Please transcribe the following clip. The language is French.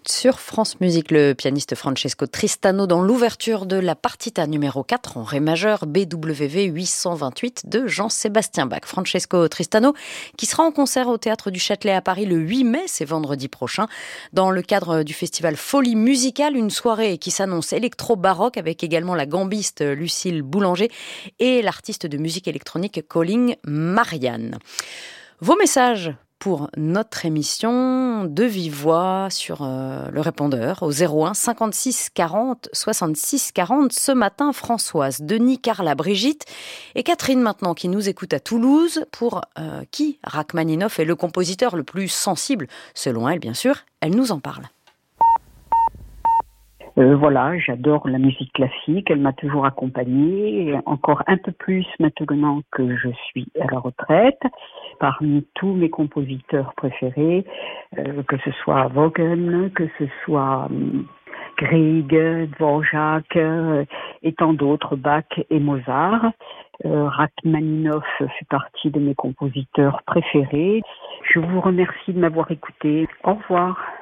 Sur France Musique, le pianiste Francesco Tristano dans l'ouverture de la partita numéro 4 en ré majeur BWV 828 de Jean-Sébastien Bach. Francesco Tristano qui sera en concert au Théâtre du Châtelet à Paris le 8 mai, c'est vendredi prochain, dans le cadre du festival Folie Musicale, une soirée qui s'annonce électro-baroque avec également la gambiste Lucille Boulanger et l'artiste de musique électronique Colin Marianne. Vos messages pour notre émission de vive voix sur le répondeur au 01 56 40 66 40. Ce matin, Françoise, Denis, Carla, Brigitte et Catherine maintenant qui nous écoute à Toulouse, pour qui Rachmaninoff est le compositeur le plus sensible, selon elle bien sûr. Elle nous en parle. Voilà, j'adore la musique classique, elle m'a toujours accompagnée, encore un peu plus maintenant que je suis à la retraite. Parmi tous mes compositeurs préférés, que ce soit Wagner, que ce soit Grieg, Dvorak et tant d'autres, Bach et Mozart. Rachmaninoff fait partie de mes compositeurs préférés. Je vous remercie de m'avoir écouté. Au revoir.